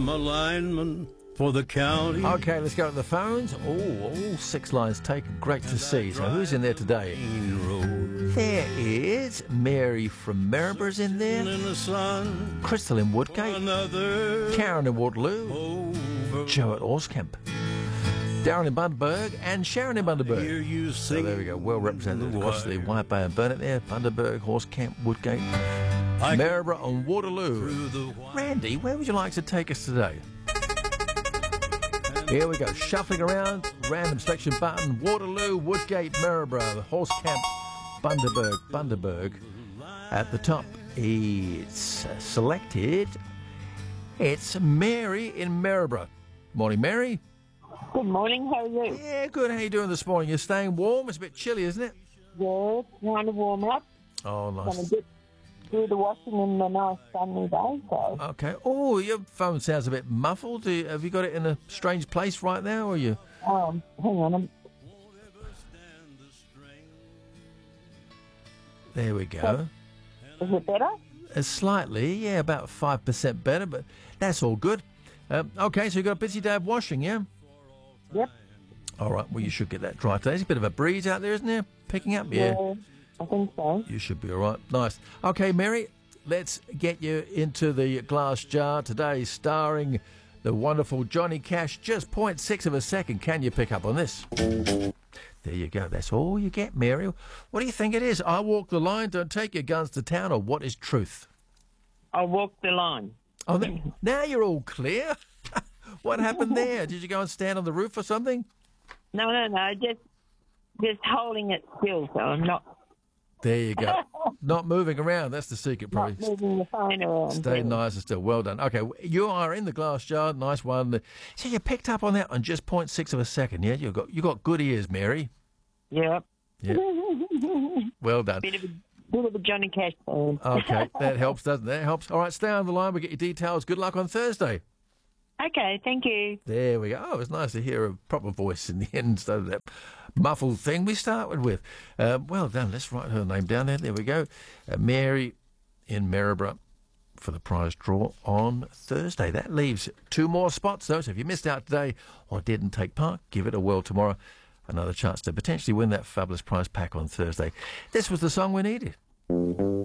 I'm a lineman for the county. Okay, let's go to the phones. Oh, all 6 lines taken. Great to see. So who's in there today? There is Mary from Maryborough in there. In the sun, Crystal in Woodgate. another Karen in Waterloo. over. Joe at Orskamp. Darren in Bundaberg and Sharon in Bundaberg. Hear you So sing. there we go, well represented the across the wire. White Bay and Burnett there, Bundaberg, Horsecamp, Woodgate, I Maryborough and Waterloo. through the wire. Randy, where would you like to take us today? Here we go, shuffling around, random selection button, Waterloo, Woodgate, Maryborough, Horsecamp, Bundaberg. At the top, it's selected. It's Mary in Maryborough. Morning, Mary. Good morning, how are you? Yeah, good. How you doing this morning? You're staying warm? It's a bit chilly, isn't it? Yeah, trying to warm up. Oh, Going nice. to get through the washing in the nice sunny day, so. Okay. Oh, your phone sounds a bit muffled. Have you got it in a strange place right now, or you? Hang on. There we go. Is it better? Slightly, yeah, about 5% better, but that's all good. Okay, so you've got a busy day of washing, yeah? Yep. All right, well, you should get that dry today. There's a bit of a breeze out there, isn't there? Picking up, yeah. I think so. You should be all right. Nice. Okay, Mary, let's get you into the glass jar today, starring the wonderful Johnny Cash. Just 0.6 of a second. Can you pick up on this? There you go. That's all you get, Mary. What do you think it is? I walk the line, don't take your guns to town, or what is truth? I walked the line. Oh, now you're all clear. What happened there? Did you go and stand on the roof or something? No, just holding it still, so I'm not There you go. Not moving around. That's the secret, probably. moving the phone around. Stay nice and still. Well done. Okay, you are in the glass jar. Nice one. So you picked up on that on just 0.6 of a second. Yeah, you got good ears, Mary. Yep. Yeah. Well done. Bit of a Johnny Cash fan. Okay, that helps, doesn't it? That helps. All right, stay on the line. We'll get your details. Good luck on Thursday. Okay, thank you. There we go. Oh, it's nice to hear a proper voice in the end instead of that muffled thing we started with. Well done. Let's write her name down there. There we go. Mary in Maryborough for the prize draw on Thursday. That leaves 2 more spots, though. So if you missed out today or didn't take part, give it a whirl tomorrow. Another chance to potentially win that fabulous prize pack on Thursday. This was the song we needed.